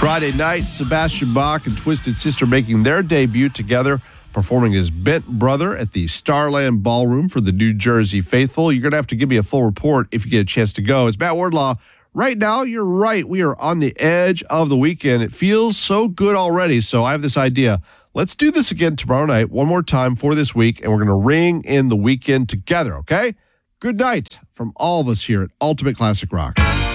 Friday night, Sebastian Bach and Twisted Sister making their debut together, performing as Bent Brother at the Starland Ballroom for the New Jersey faithful. You're going to have to give me a full report if you get a chance to go. It's Matt Wardlaw. Right now, you're right. We are on the edge of the weekend. It feels so good already, so I have this idea. Let's do this again tomorrow night, one more time for this week, and we're going to ring in the weekend together, okay? Good night from all of us here at Ultimate Classic Rock.